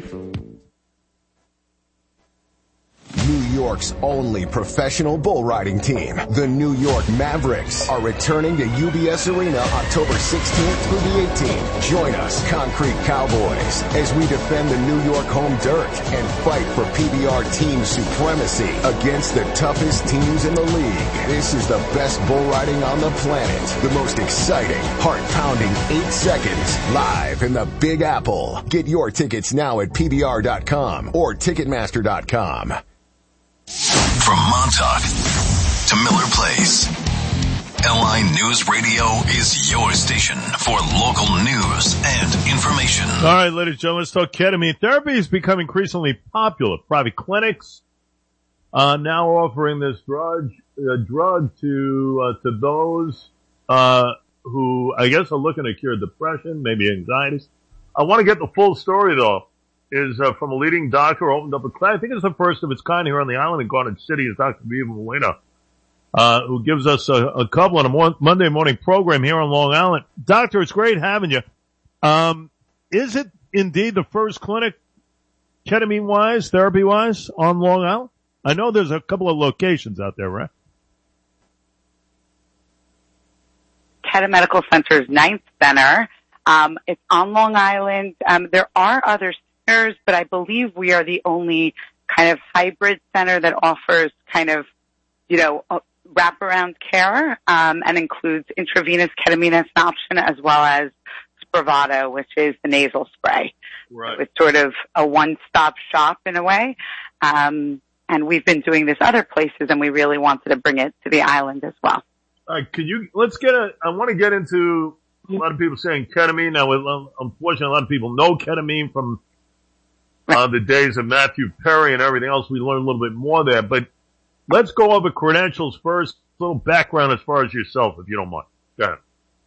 New York's only professional bull riding team, the New York Mavericks, are returning to U B S Arena October sixteenth through the eighteenth. Join us, Concrete Cowboys, as we defend the New York home dirt and fight for P B R team supremacy against the toughest teams in the league. This is the best bull riding on the planet. The most exciting, heart-pounding eight seconds live in the Big Apple. Get your tickets now at P B R dot com or Ticketmaster dot com. From Montauk to Miller Place, L I News Radio is your station for local news and information. All right, ladies and gentlemen, let's talk ketamine. Therapy has become increasingly popular. Private clinics uh, now offering this drug, uh, drug to uh, to those uh, who, I guess, are looking to cure depression, maybe anxiety. I want to get the full story, though. Is uh, from a leading doctor who opened up a clinic. I think it's the first of its kind here on the island in Garden City. Is Doctor Viva Molina, uh, who gives us a, a couple on a mo- Monday morning program here on Long Island. Doctor, it's great having you. Um, is it indeed the first clinic, ketamine-wise, therapy-wise, on Long Island? I know there's a couple of locations out there, right? Ketam Medical Center's ninth center. Um, it's on Long Island. Um, there are other centers, but I believe we are the only kind of hybrid center that offers kind of, you know, wraparound care, um, and includes intravenous ketamine as an option, as well as Spravato, which is the nasal spray. Right. So it's sort of a one-stop shop in a way. Um, and we've been doing this other places, and we really wanted to bring it to the island as well. All right, could you, let's get a, I want to get into a lot of people saying ketamine. Now, unfortunately, a lot of people know ketamine from uh, the days of Matthew Perry and everything else. We learned a little bit more there, but let's go over credentials first, a little background as far as yourself, if you don't mind. Go ahead.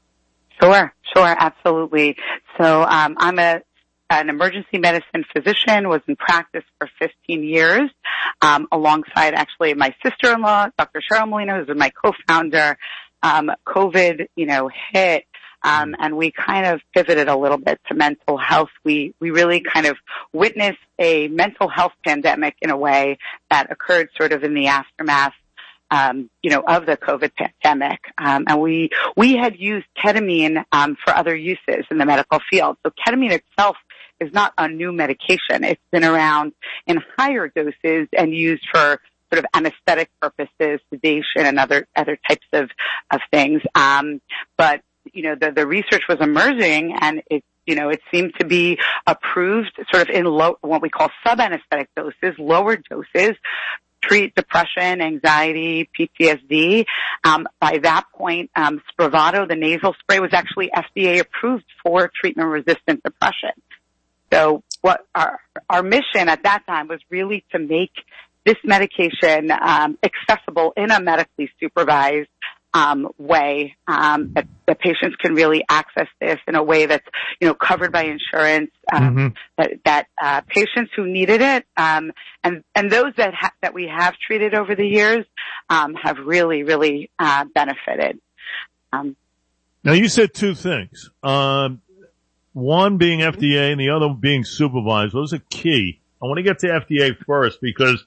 Sure, sure, absolutely. So, um, I'm a, an emergency medicine physician, was in practice for fifteen years, um, alongside actually my sister-in-law, Doctor Cheryl Molina, who's my co-founder. Um, COVID, you know, hit, um, and we kind of pivoted a little bit to mental health. We, we really kind of witnessed a mental health pandemic in a way that occurred sort of in the aftermath, um, you know, of the COVID pandemic. Um, and we, we had used ketamine, um, for other uses in the medical field. So ketamine itself is not a new medication. It's been around in higher doses and used for sort of anesthetic purposes, sedation, and other, other types of, of things. Um, but, you know, the, the research was emerging, and it, you know, it seemed to be approved sort of in low, what we call sub-anesthetic doses, lower doses, treat depression, anxiety, P T S D. Um, by that point, um, Spravato, the nasal spray, was actually F D A approved for treatment-resistant depression. So what our, our mission at that time was really to make this medication um, accessible in a medically supervised um, way, um, that, that patients can really access this in a way that's, you know, covered by insurance, um, mm-hmm. that, that uh, patients who needed it, um, and and those that ha- that we have treated over the years um, have really, really uh, benefited. Um, now, you said two things. Um, one being F D A and the other being supervised. Those are key. I want to get to F D A first because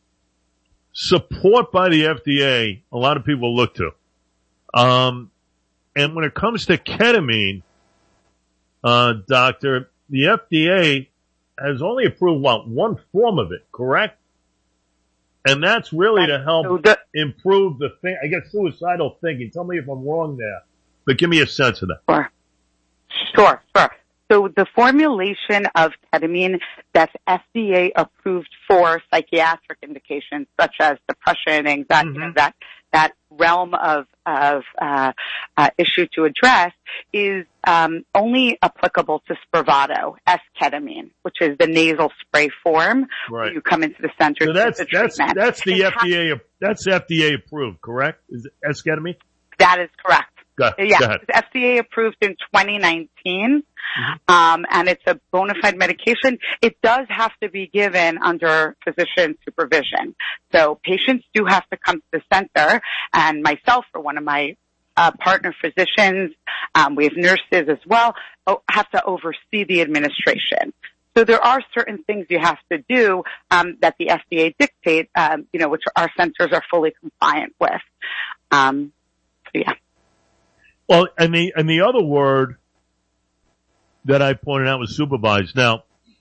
support by the F D A, a lot of people look to. Um, and when it comes to ketamine, uh, doctor, the F D A has only approved, what, one form of it, correct? And that's really to help improve the thing, I guess, suicidal thinking. Tell me if I'm wrong there, but give me a sense of that. Sure. Sure, sure. So the formulation of ketamine that's F D A approved for psychiatric indications such as depression, anxiety, mm-hmm. that that realm of of uh, uh issue to address is um only applicable to Spravato, S-ketamine, which is the nasal spray form. Right. Where you come into the center so to that's, the that's, treatment. that's the F D A, that's F D A approved, correct? Is it S-ketamine? That is correct. Go, yeah, go ahead. It's F D A approved in twenty nineteen, mm-hmm. um, and it's a bona fide medication. It does have to be given under physician supervision. So patients do have to come to the center, and myself or one of my uh, partner physicians, um, we have nurses as well, have to oversee the administration. So there are certain things you have to do um, that the F D A dictate, um, you know, which our centers are fully compliant with. Um, so yeah. Well, and the, and the other word that I pointed out was supervised. Now,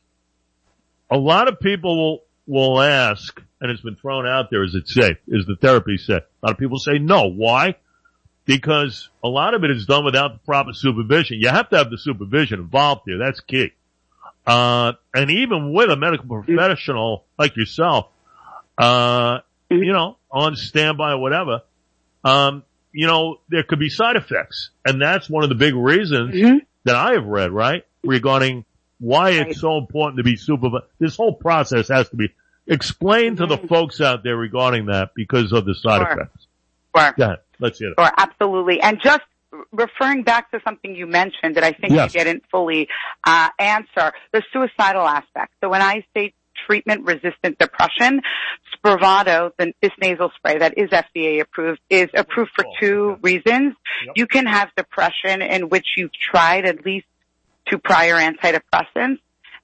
a lot of people will, will ask, and it's been thrown out there, is it safe? Is the therapy safe? A lot of people say no. Why? Because a lot of it is done without the proper supervision. You have to have the supervision involved here. That's key. Uh, and even with a medical professional like yourself, uh, you know, on standby or whatever, um, you know, there could be side effects. And that's one of the big reasons mm-hmm. that I have read, right? Regarding why right. it's so important to be supervised. This whole process has to be explained mm-hmm. to the folks out there regarding that because of the side sure. effects. Sure. Go ahead. Let's hear it. Sure, absolutely. And just referring back to something you mentioned that I think yes. you didn't fully uh, answer, the suicidal aspect. So when I say treatment-resistant depression, Spravato, the, this nasal spray that is F D A approved, is approved for two reasons. Yep. You can have depression in which you've tried at least two prior antidepressants,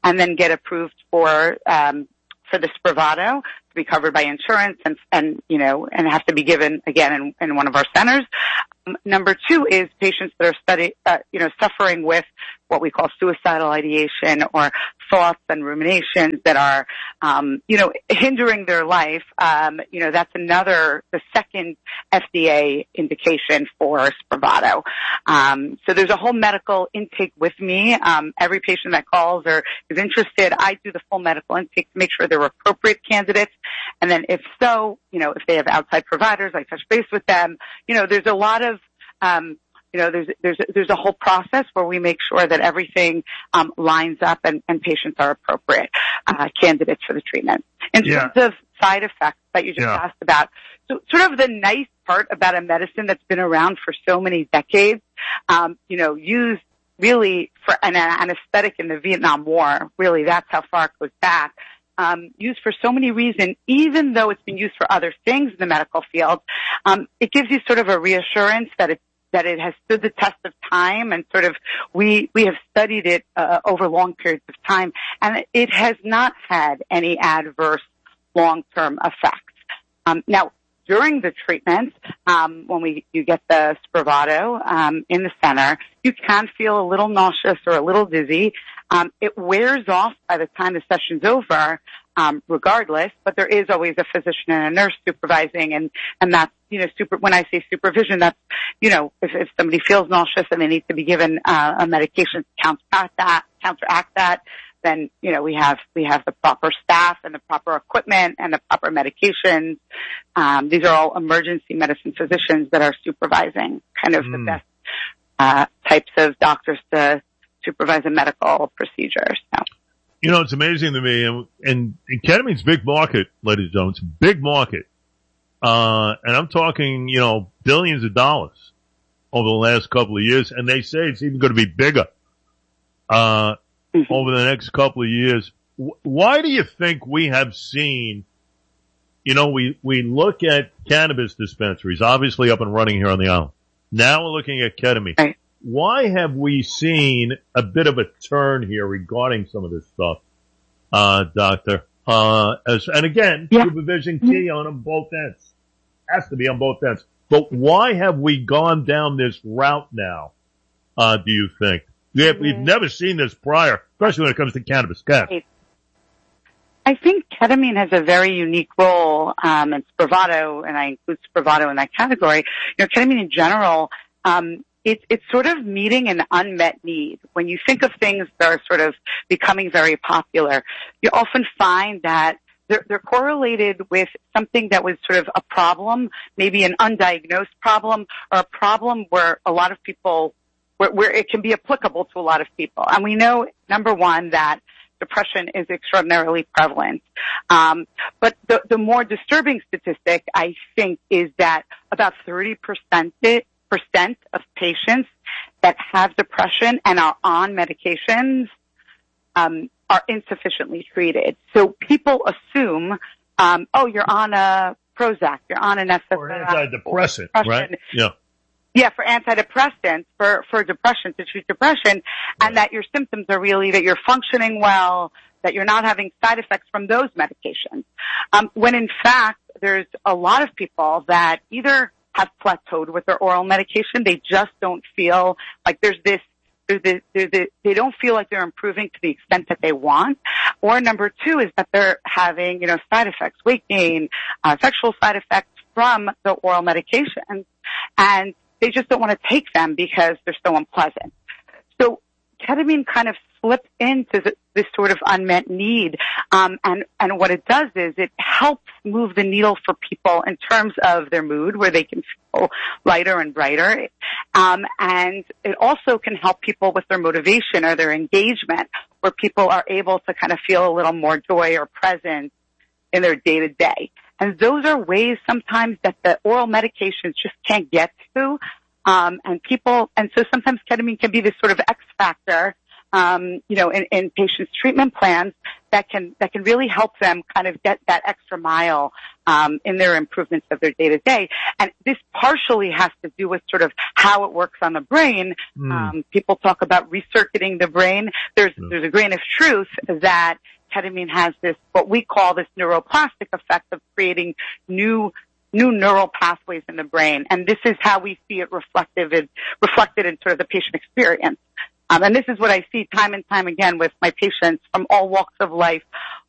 and then get approved for um, for the Spravato to be covered by insurance and, and you know, and have to be given again in, in one of our centers. Um, number two is patients that are study, uh, you know, suffering with what we call suicidal ideation or thoughts and ruminations that are, um, you know, hindering their life. Um, you know, that's another, the second F D A indication for Spravato. Um, so there's a whole medical intake with me. Um, every patient that calls or is interested, I do the full medical intake to make sure they're appropriate candidates. And then if so, you know, if they have outside providers, I touch base with them. You know, there's a lot of, um, you know, there's, there's, there's a whole process where we make sure that everything, um, lines up and, and patients are appropriate, uh, candidates for the treatment. In Yeah. terms of side effects that you just Yeah. asked about, so sort of the nice part about a medicine that's been around for so many decades, um, you know, used really for an anesthetic in the Vietnam War, really that's how far it goes back. Um, used for so many reasons, even though it's been used for other things in the medical field, um, it gives you sort of a reassurance that it that it has stood the test of time, and sort of we we have studied it uh, over long periods of time, and it has not had any adverse long-term effects. Um, now, during the treatment, um, when we you get the Spravato um, in the center, you can feel a little nauseous or a little dizzy. Um, it wears off by the time the session's over, um, regardless. But there is always a physician and a nurse supervising, and and that's you know super. When I say supervision, that's you know if, if somebody feels nauseous and they need to be given uh, a medication to counteract that, counteract that. Then, you know, we have, we have the proper staff and the proper equipment and the proper medications. Um, these are all emergency medicine physicians that are supervising kind of mm. the best, uh, types of doctors to supervise a medical procedure. So. You know, it's amazing to me, and, and, and ketamine's big market, ladies and gentlemen. It's a big market. Uh, and I'm talking, you know, billions of dollars over the last couple of years, and they say it's even going to be bigger. Uh, Mm-hmm. over the next couple of years. Why do you think we have seen, you know, we, we look at cannabis dispensaries, obviously up and running here on the island. Now we're looking at ketamine. Right. Why have we seen a bit of a turn here regarding some of this stuff, uh, doctor? Uh, as, and again, yeah. supervision key on them both ends. Has to be on both ends. But why have we gone down this route now, uh, do you think? Yeah, we've never seen this prior, especially when it comes to cannabis. Right. I think ketamine has a very unique role, um, in Spravato, and I include Spravato in that category. You know, ketamine in general, um, it's, it's sort of meeting an unmet need. When you think of things that are sort of becoming very popular, you often find that they're, they're correlated with something that was sort of a problem, maybe an undiagnosed problem, or a problem where a lot of people Where, where it can be applicable to a lot of people. And we know, number one, that depression is extraordinarily prevalent. Um, but the, the more disturbing statistic, I think, is that about thirty percent of patients that have depression and are on medications um, are insufficiently treated. So people assume, um, oh, you're on a Prozac, you're on an S S R I. Or antidepressant, right? Yeah. Yeah, for antidepressants, for, for depression, to treat depression, right. And that your symptoms are really that you're functioning well, that you're not having side effects from those medications. Um, when in fact, there's a lot of people that either have plateaued with their oral medication, they just don't feel like there's this, there's this, there's this, they don't feel like they're improving to the extent that they want. Or number two is that they're having, you know, side effects, weight gain, uh, sexual side effects from the oral medication. And they just don't want to take them because they're so unpleasant. So ketamine kind of slips into the, this sort of unmet need. Um, and, and what it does is it helps move the needle for people in terms of their mood, where they can feel lighter and brighter. Um, and it also can help people with their motivation or their engagement, where people are able to kind of feel a little more joy or presence in their day to day. And those are ways sometimes that the oral medications just can't get to. Um, and people, and so sometimes ketamine can be this sort of X factor, um, you know, in, in patients' treatment plans that can that can really help them kind of get that extra mile um, in their improvements of their day to day. And this partially has to do with sort of how it works on the brain. Mm. Um, people talk about recircuiting the brain. There's mm. there's a grain of truth that ketamine has this, what we call this neuroplastic effect of creating new new neural pathways in the brain. And this is how we see it reflected in, reflected in sort of the patient experience. Um, and this is what I see time and time again with my patients from all walks of life,